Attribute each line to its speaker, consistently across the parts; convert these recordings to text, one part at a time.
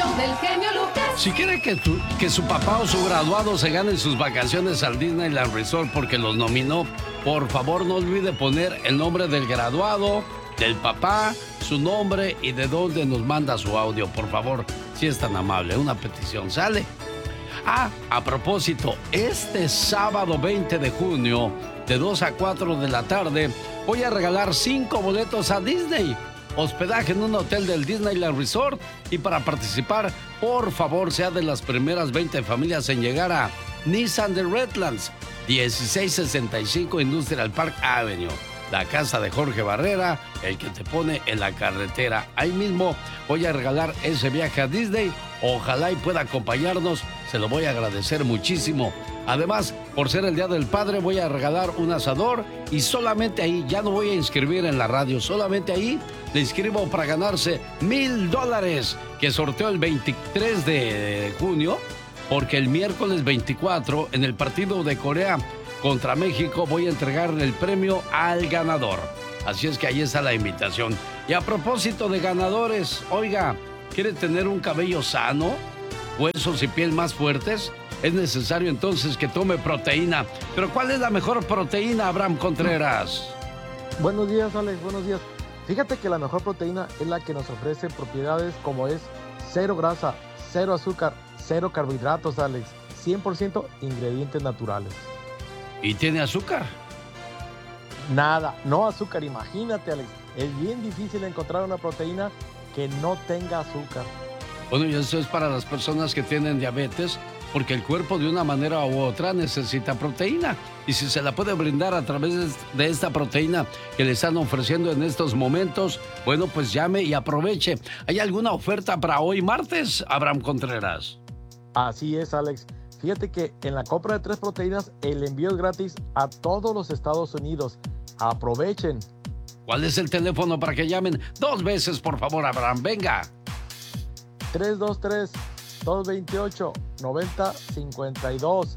Speaker 1: show del genio Lucas.
Speaker 2: Si quiere que su papá o su graduado se gane sus vacaciones al Disneyland Resort porque los nominó, por favor no olvide poner el nombre del graduado, del papá, su nombre y de dónde nos manda su audio, por favor, si es tan amable, una petición, ¿sale? A propósito, este sábado 20 de junio, de 2 a 4 de la tarde, voy a regalar 5 boletos a Disney. Hospedaje en un hotel del Disneyland Resort. Y para participar, por favor, sea de las primeras 20 familias en llegar a Nissan de Redlands, 1665 Industrial Park Avenue. La casa de Jorge Barrera, el que te pone en la carretera. Ahí mismo voy a regalar ese viaje a Disney. Ojalá y pueda acompañarnos. Se lo voy a agradecer muchísimo. Además, por ser el Día del Padre, voy a regalar un asador. Y solamente ahí, ya no voy a inscribir en la radio, solamente ahí le inscribo para ganarse $1,000 que sorteo el 23 de junio. Porque el miércoles 24, en el partido de Corea contra México, voy a entregarle el premio al ganador. Así es que ahí está la invitación. Y a propósito de ganadores, oiga, ¿quiere tener un cabello sano, huesos y piel más fuertes? Es necesario entonces que tome proteína. Pero ¿cuál es la mejor proteína, Abraham Contreras?
Speaker 3: Buenos días, Alex, buenos días. Fíjate que la mejor proteína es la que nos ofrece propiedades como es cero grasa, cero azúcar, cero carbohidratos, Alex, 100% ingredientes naturales.
Speaker 2: ¿Y tiene azúcar?
Speaker 3: Nada, no azúcar, imagínate, Alex. Es bien difícil encontrar una proteína que no tenga azúcar.
Speaker 2: Bueno, y eso es para las personas que tienen diabetes, porque el cuerpo de una manera u otra necesita proteína. Y si se la puede brindar a través de esta proteína que le están ofreciendo en estos momentos, bueno, pues llame y aproveche. ¿Hay alguna oferta para hoy martes, Abraham Contreras?
Speaker 3: Así es, Alex. Fíjate que en la compra de 3 proteínas, el envío es gratis a todos los Estados Unidos. Aprovechen.
Speaker 2: ¿Cuál es el teléfono para que llamen 2 veces, por favor, Abraham? Venga.
Speaker 3: 323-228-9052.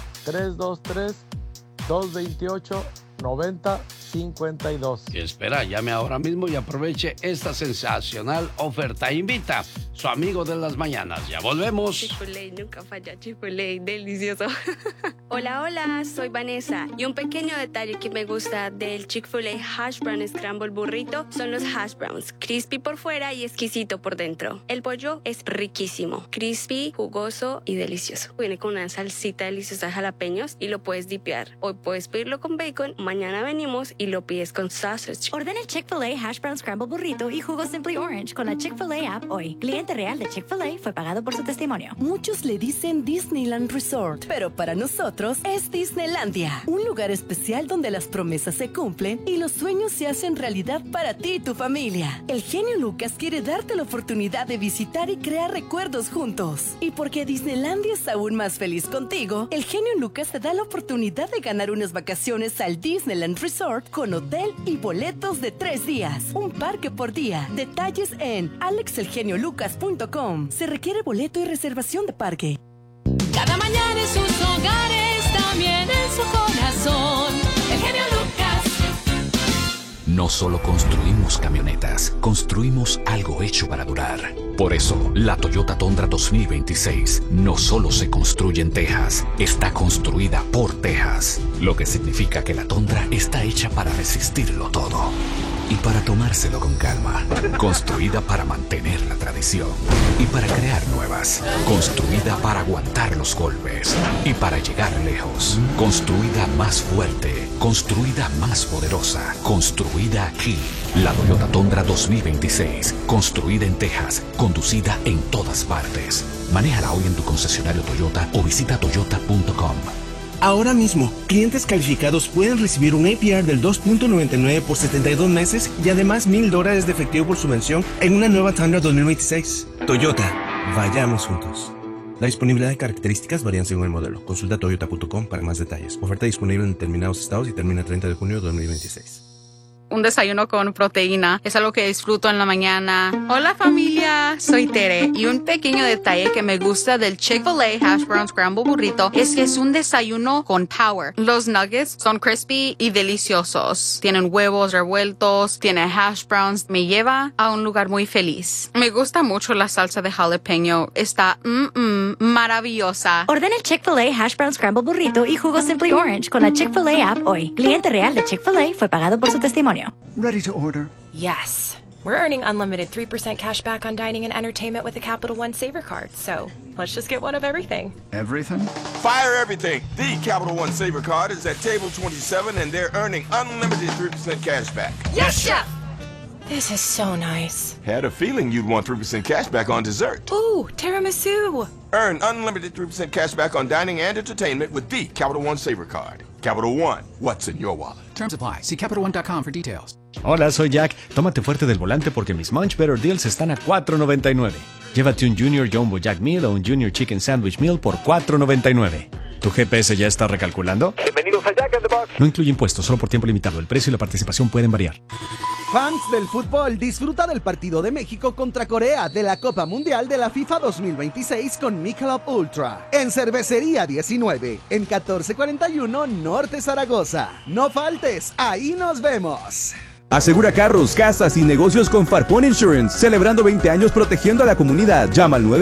Speaker 3: 323-228-9052.
Speaker 2: Espera, llame ahora mismo y aproveche esta sensacional oferta. Invita su amigo de las mañanas. Ya volvemos.
Speaker 4: Chick-fil-A nunca falla, Chick-fil-A, delicioso. Hola, soy Vanessa. Y un pequeño detalle que me gusta del Chick-fil-A Hash Brown Scramble Burrito son los hash browns, crispy por fuera y exquisito por dentro. El pollo es riquísimo, crispy, jugoso y delicioso. Viene con una salsita deliciosa de jalapeños y lo puedes dipear. Hoy puedes pedirlo con bacon, mañana venimos y lo pides con sausage.
Speaker 5: Ordena el Chick-fil-A Hash Brown Scramble Burrito y jugo Simply Orange con la Chick-fil-A app hoy. Cliente real de Chick-fil-A fue pagado por su testimonio.
Speaker 6: Muchos le dicen Disneyland Resort, pero para nosotros es Disneylandia. Un lugar especial donde las promesas se cumplen y los sueños se hacen realidad para ti y tu familia. El genio Lucas quiere darte la oportunidad de visitar y crear recuerdos juntos. Y porque Disneylandia es aún más feliz contigo, el genio Lucas te da la oportunidad de ganar unas vacaciones al Disneyland Resort con hotel y boletos de 3 días. Un parque por día. Detalles en alexelgeniolucas.com. Se requiere boleto y reservación de parque.
Speaker 1: Cada mañana en sus hogares, también en su corazón. El genio Lucas.
Speaker 7: No solo construimos camionetas, construimos algo hecho para durar. Por eso, la Toyota Tundra 2026 no solo se construye en Texas, está construida por Texas. Lo que significa que la Tundra está hecha para resistirlo todo. Y para tomárselo con calma. Construida para mantener la tradición. Y para crear nuevas. Construida para aguantar los golpes. Y para llegar lejos. Construida más fuerte. Construida más poderosa. Construida aquí. La Toyota Tundra 2026. Construida en Texas. Conducida en todas partes. Manéjala hoy en tu concesionario Toyota o visita toyota.com.
Speaker 8: Ahora mismo, clientes calificados pueden recibir un APR del 2.99 por 72 meses y además $1,000 de efectivo por subvención en una nueva Tundra 2026. Toyota, vayamos juntos. La disponibilidad de características varían según el modelo. Consulta toyota.com para más detalles. Oferta disponible en determinados estados y termina el 30 de junio de 2026.
Speaker 9: un desayuno con proteína. Es algo que disfruto en la mañana. Hola familia, soy Tere y un pequeño detalle que me gusta del Chick-fil-A Hash Brown Scramble Burrito es que es un desayuno con power. Los nuggets son crispy y deliciosos. Tienen huevos revueltos, tiene hash browns. Me lleva a un lugar muy feliz. Me gusta mucho la salsa de jalapeño. Está maravillosa.
Speaker 5: Ordena el Chick-fil-A Hash Brown Scramble Burrito y jugo Simply Orange con la Chick-fil-A app hoy. Cliente real de Chick-fil-A fue pagado por su testimonio.
Speaker 10: Ready to order?
Speaker 11: Yes. We're earning unlimited 3% cash back on dining and entertainment with the Capital One Saver Card. So let's just get one of everything.
Speaker 10: Everything?
Speaker 12: Fire everything. The Capital One Saver Card is at table 27 and they're earning unlimited 3% cash back.
Speaker 11: Yes, Chef! This is so nice.
Speaker 12: Had a feeling you'd want 3% cash back on dessert.
Speaker 11: Ooh, tiramisu.
Speaker 12: Earn unlimited 3% cash back on dining and entertainment with the Capital One Saver Card. Capital One, what's in your wallet?
Speaker 13: Terms apply. See CapitalOne.com for details.
Speaker 14: Hola, soy Jack. Tómate fuerte del volante porque mis Munch Better Deals están a $4.99. Llévate un Junior Jumbo Jack Meal o un Junior Chicken Sandwich Meal por $4.99. ¿Tu GPS ya está recalculando?
Speaker 15: Bienvenidos a Jack in the Box.
Speaker 14: No incluye impuestos, solo por tiempo limitado. El precio y la participación pueden variar.
Speaker 16: Fans del fútbol, disfruta del partido de México contra Corea de la Copa Mundial de la FIFA 2026 con Michelob Ultra. En Cervecería 19, en 1441 Norte Zaragoza. No faltes, ahí nos vemos.
Speaker 17: Asegura carros, casas y negocios con Farpon Insurance, celebrando 20 años protegiendo a la comunidad. Llama al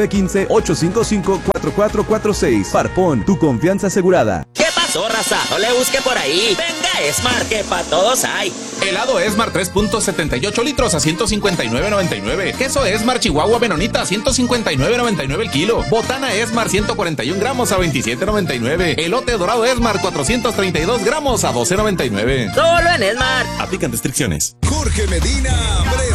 Speaker 17: 915-855-4446. Farpon, tu confianza asegurada.
Speaker 18: ¿Qué pasó, raza? No le busque por ahí. Venga, Smart, que pa' todos hay.
Speaker 19: Helado Esmar 3.78 litros a $159.99. Queso Esmar Chihuahua Benonita a $159.99 el kilo. Botana Esmar 141 gramos a $27.99. Elote dorado Esmar 432 gramos a $12.99.
Speaker 18: Solo en Esmar.
Speaker 19: Aplican restricciones.
Speaker 20: Jorge Medina